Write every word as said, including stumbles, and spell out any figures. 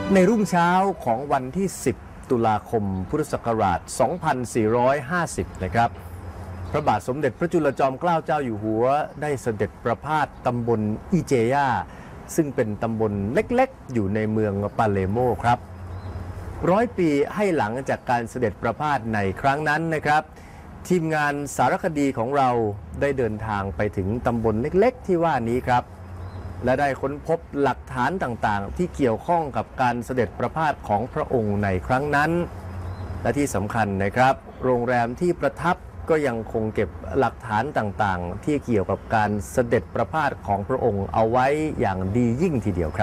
ในรุ่งเช้าของวันที่ สิบ ตุลาคม พุทธศักราช สองพันสี่ร้อยห้าสิบ นะครับพระบาทสมเด็จพระจุลจอมเกล้าเจ้าอยู่หัวได้เสด็จประพาสตำบลอิเจยาซึ่งเป็นตำบลเล็กๆอยู่ในเมืองปาเลโมครับร้อยปีให้หลังจากการเสด็จประพาสในครั้งนั้นนะครับทีมงานสารคดีของเราได้เดินทางไปถึงตำบลเล็กๆที่ว่านี้ครับและได้ค้นพบหลักฐานต่างๆที่เกี่ยวข้องกับการเสด็จประพาสของพระองค์ในครั้งนั้นและที่สำคัญนะครับโรงแรมที่ประทับก็ยังคงเก็บหลักฐานต่างๆที่เกี่ยวกับการเสด็จประพาสของพระองค์เอาไว้อย่างดียิ่งทีเดียวครับ